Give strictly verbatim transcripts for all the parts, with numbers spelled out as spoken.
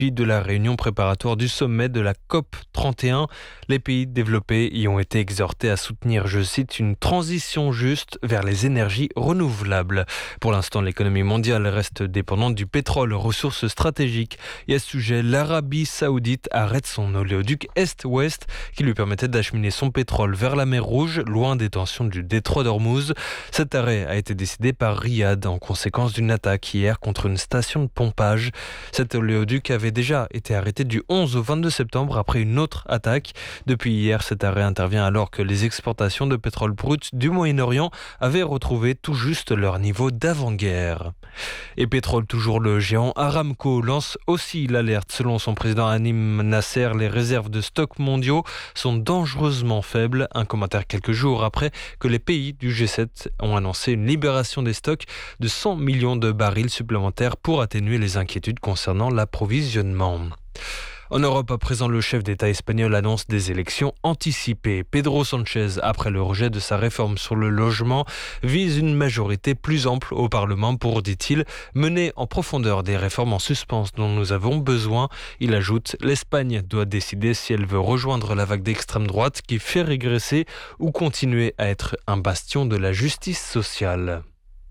de la réunion préparatoire du sommet de la COP trente et un. Les pays développés y ont été exhortés à soutenir, je cite, une transition juste vers les énergies renouvelables. Pour l'instant, l'économie mondiale reste dépendante du pétrole, ressource stratégique. Et à ce sujet, l'Arabie Saoudite arrête son oléoduc Est-Ouest qui lui permettait d'acheminer son pétrole vers la mer Rouge, loin des tensions du détroit d'Ormuz. Cet arrêt a été décidé par Riyad en conséquence d'une attaque hier contre une station de pompage. Cet oléoduc avait déjà été arrêté du onze au vingt-deux septembre après une autre attaque. Depuis hier, cet arrêt intervient alors que les exportations de pétrole brut du Moyen-Orient avaient retrouvé tout juste leur niveau d'avant-guerre. Et pétrole toujours, le géant Aramco lance aussi l'alerte. Selon son président Anim Nasser, les réserves de stocks mondiaux sont dangereusement faibles. Un commentaire quelques jours après que les pays du G sept ont annoncé une libération des stocks de cent millions de barils supplémentaires pour atténuer les inquiétudes concernant l'approvisionnement. En Europe, à présent, le chef d'État espagnol annonce des élections anticipées. Pedro Sánchez, après le rejet de sa réforme sur le logement, vise une majorité plus ample au Parlement pour, dit-il, mener en profondeur des réformes en suspens dont nous avons besoin. Il ajoute, l'Espagne doit décider si elle veut rejoindre la vague d'extrême droite qui fait régresser ou continuer à être un bastion de la justice sociale.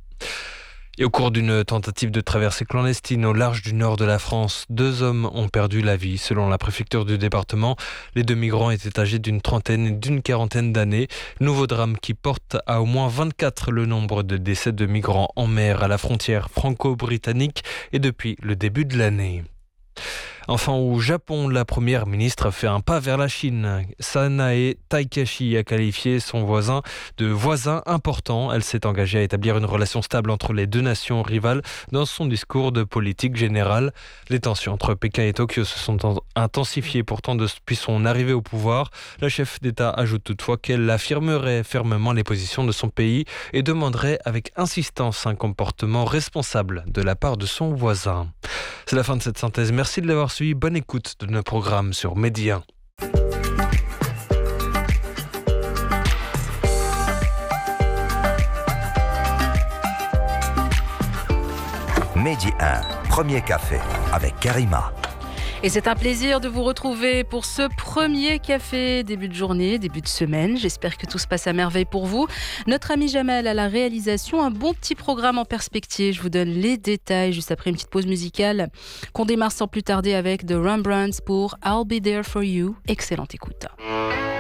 Et au cours d'une tentative de traversée clandestine au large du nord de la France, deux hommes ont perdu la vie. Selon la préfecture du département, les deux migrants étaient âgés d'une trentaine et d'une quarantaine d'années. Nouveau drame qui porte à au moins vingt-quatre le nombre de décès de migrants en mer à la frontière franco-britannique et depuis le début de l'année. Enfin, au Japon, la première ministre fait un pas vers la Chine. Sanae Taikashi a qualifié son voisin de voisin important. Elle s'est engagée à établir une relation stable entre les deux nations rivales dans son discours de politique générale. Les tensions entre Pékin et Tokyo se sont intensifiées pourtant depuis son arrivée au pouvoir. La chef d'État ajoute toutefois qu'elle affirmerait fermement les positions de son pays et demanderait avec insistance un comportement responsable de la part de son voisin. C'est la fin de cette synthèse. Merci de l'avoir suivi. Bonne écoute de nos programmes sur Medi un. Medi un, premier café avec Karima. Et c'est un plaisir de vous retrouver pour ce premier café, début de journée, début de semaine. J'espère que tout se passe à merveille pour vous. Notre ami Jamel à la réalisation, un bon petit programme en perspective. Je vous donne les détails juste après une petite pause musicale qu'on démarre sans plus tarder avec The Rembrandts pour I'll Be There For You. Excellente écoute.